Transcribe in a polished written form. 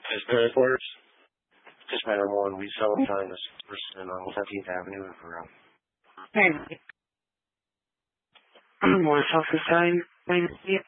Is there words? Just matter one. We sell time this person on 17th Avenue in Peru. Hey, want to talk this time?